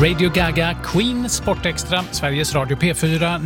Radio Gaga, Queen, Sportextra, Sveriges Radio P4,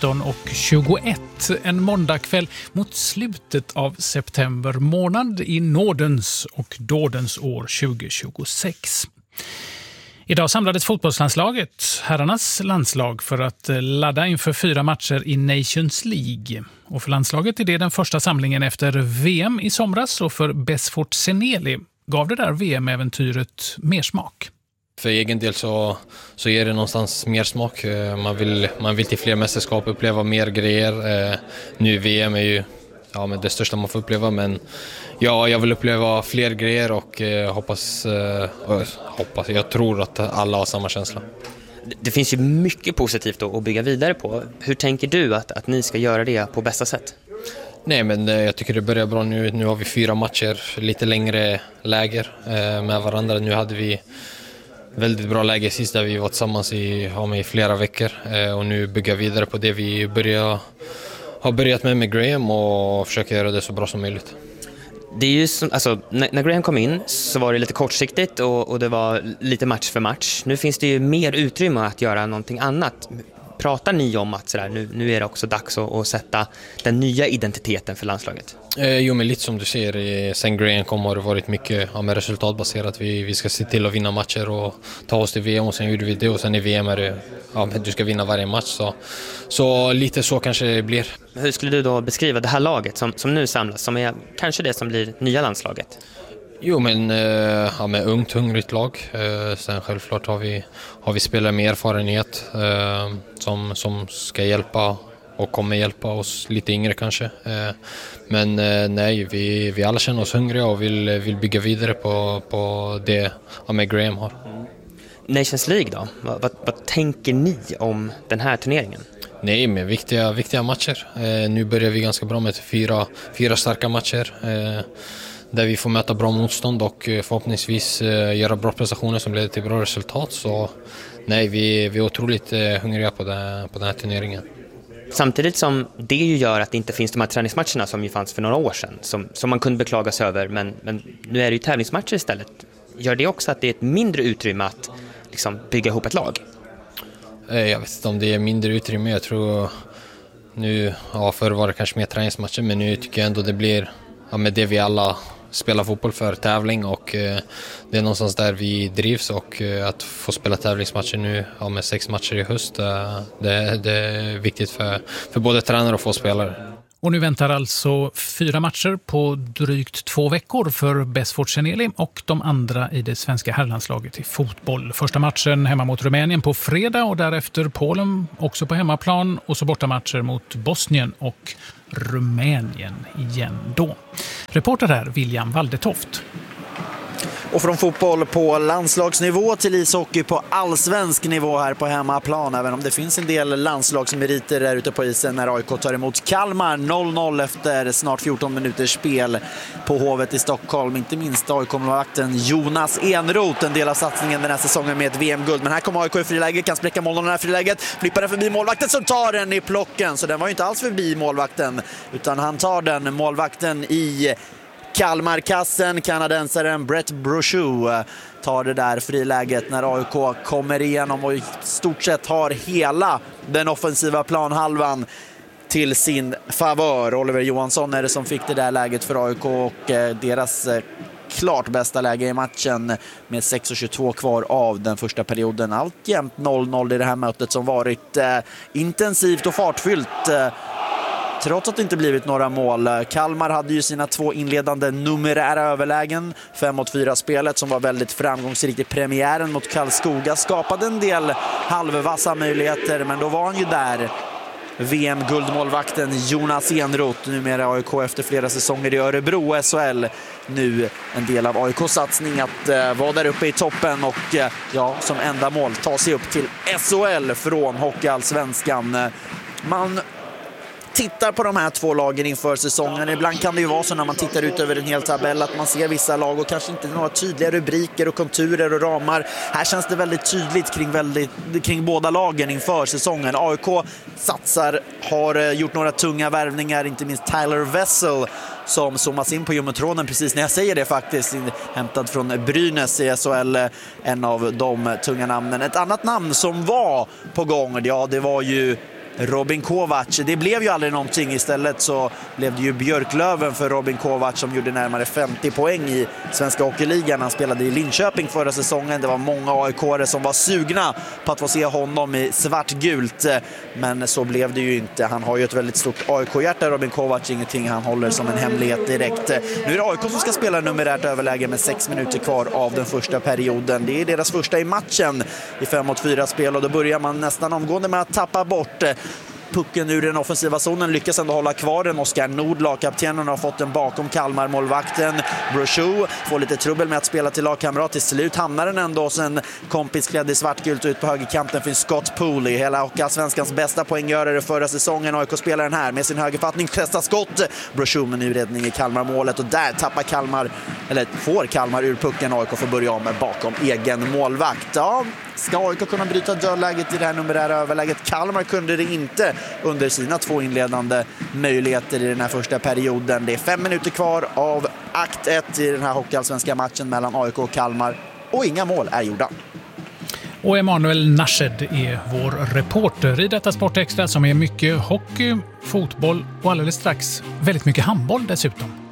19:21. En måndagkväll mot slutet av september månad i nådens och dådens år 2026. Idag samlades fotbollslandslaget, herrarnas landslag, för att ladda inför 4 matcher i Nations League. Och för landslaget är det den första samlingen efter VM i somras, och för Besfort Seneli gav det där VM-äventyret mer smak. För egen del så ger det någonstans mer smak. Man vill till fler mästerskap, uppleva mer grejer. Nu VM är ju men det största man får uppleva, men jag vill uppleva fler grejer och hoppas, jag tror att alla har samma känsla. Det finns ju mycket positivt att bygga vidare på. Hur tänker du att ni ska göra det på bästa sätt? Nej, men jag tycker det börjar bra nu. Nu har vi 4 matcher, lite längre läger med varandra. Nu hade vi väldigt bra läge sist där vi var tillsammans i flera veckor. Och nu bygger vidare på det vi har börjat med Graham och försöker göra det så bra som möjligt. Det är ju när Graham kom in så var det lite kortsiktigt och det var lite match för match. Nu finns det ju mer utrymme att göra någonting annat. Pratar ni om att nu är det också dags att sätta den nya identiteten för landslaget? Jo, men lite som du ser, sen Graham kom har det varit mycket med resultatbaserat. Vi ska se till att vinna matcher och ta oss till VM, och sen gjorde vi det, och sen i VM är det du ska vinna varje match. Så lite så kanske det blir. Hur skulle du då beskriva det här laget som nu samlas, som är kanske det som blir nya landslaget? Jo, men med ungt, hungrigt lag. Sen självklart har vi spelare med erfarenhet som ska hjälpa och kommer hjälpa oss lite yngre kanske. Men nej, vi alla känner oss hungriga och vill bygga vidare på det Graham har. Nations League då? Vad tänker ni om den här turneringen? Nej, men viktiga matcher. Nu börjar vi ganska bra med 4 starka matcher. Där vi får möta bra motstånd och förhoppningsvis göra bra prestationer som leder till bra resultat. Så nej, vi är otroligt hungriga på den här turneringen. Samtidigt som det ju gör att det inte finns de här träningsmatcherna som ju fanns för några år sedan, som man kunde beklaga sig över, men nu är det ju tävlingsmatcher istället. Gör det också att det är ett mindre utrymme att bygga ihop ett lag? Jag vet inte om det är mindre utrymme. Jag tror nu, förr var det kanske mer träningsmatcher, men nu tycker jag ändå det blir med det vi alla spelar fotboll för, tävling, och det är någonstans där vi drivs, och att få spela tävlingsmatcher nu med 6 matcher i höst, det är viktigt för både tränare och få spelare. Och nu väntar alltså 4 matcher på drygt 2 veckor för Besfort Seneli och de andra i det svenska herrlandslaget i fotboll. Första matchen hemma mot Rumänien på fredag, och därefter Polen också på hemmaplan, och så bortamatcher mot Bosnien och Rumänien igen då. Reporter här William Valdetoft. Och från fotboll på landslagsnivå till ishockey på allsvensk nivå här på hemmaplan. Även om det finns en del landslagsmeriter där ute på isen när AIK tar emot Kalmar 0-0 efter snart 14 minuters spel på Hovet i Stockholm. Inte minst AIK-målvakten Jonas Enroth, en del av satsningen den här säsongen med ett VM-guld. Men här kommer AIK i friläge, kan spräcka målen i det här friläget. Flippar den förbi målvakten som tar den i plocken. Så den var ju inte alls förbi målvakten, utan han tar den, målvakten i Kalmarkassen. Kanadensaren Brett Brochu tar det där friläget när AIK kommer igenom och i stort sett har hela den offensiva planhalvan till sin favör. Oliver Johansson är det som fick det där läget för AIK, och deras klart bästa läge i matchen med 6:22 kvar av den första perioden. Alltjämt 0-0 i det här mötet som varit intensivt och fartfyllt, trots att det inte blivit några mål. Kalmar hade ju sina 2 inledande numerära överlägen. 5-4-spelet som var väldigt framgångsrikt i premiären mot Karlskoga. Skapade en del halvvassa möjligheter, men då var han ju där. VM-guldmålvakten Jonas Enroth, numera AIK efter flera säsonger i Örebro och SHL. Nu en del av AIKs satsning att vara där uppe i toppen och som enda mål ta sig upp till SHL från Hockeyallsvenskan. Man tittar på de här två lagen inför säsongen. Ibland kan det ju vara så när man tittar ut över en hel tabell att man ser vissa lag och kanske inte några tydliga rubriker och konturer och ramar. Här känns det väldigt tydligt kring båda lagen inför säsongen. AIK satsar, har gjort några tunga värvningar, inte minst Tyler Wessel som zoomas in på jumbotronen precis när jag säger det faktiskt, hämtad från Brynäs i SHL, en av de tunga namnen. Ett annat namn som var på gång, ja det var ju Robin Kovac. Det blev ju aldrig någonting, istället så blev det ju Björklöven för Robin Kovac som gjorde närmare 50 poäng i Svenska Hockeyligan. Han spelade i Linköping förra säsongen. Det var många AIK-are som var sugna på att få se honom i svartgult, men så blev det ju inte. Han har ju ett väldigt stort AIK-hjärta, Robin Kovac, ingenting han håller som en hemlighet direkt. Nu är det AIK som ska spela numerärt överläge med 6 minuter kvar av den första perioden. Det är deras första i matchen i 5-mot-4-spel och då börjar man nästan omgående med att tappa bort pucken ur den offensiva zonen, lyckas ändå hålla kvar den. Oskar Nord, lagkaptenen, har fått den bakom Kalmar-målvakten. Brochou får lite trubbel med att spela till lagkamrat. Till slut hamnar den ändå hos en kompis klädd i svartgult, ut på högerkanten finns Scott Pooley, hela Hockeyallsvenskans bästa poänggörare förra säsongen. AIK spelar den här med sin högerfattning, testar skott. Brochou med ny räddning i Kalmar-målet och där får Kalmar ur pucken. AIK får börja om bakom egen målvakt. Ja, ska AIK kunna bryta dödläget i det här numerära överläget? Kalmar kunde det inte under sina 2 inledande möjligheter i den här första perioden. Det är 5 minuter kvar av akt 1 i den här hockeyallsvenska matchen mellan AIK och Kalmar och inga mål är gjorda. Och Emanuel Nashed är vår reporter i detta Sportextra som är mycket hockey, fotboll och alldeles strax väldigt mycket handboll dessutom.